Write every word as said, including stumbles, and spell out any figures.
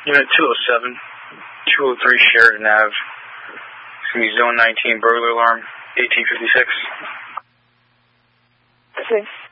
Unit two oh seven, two oh three Sheridan Avenue. It's going to be Zone nineteen burglar alarm, eighteen fifty-six. Okay.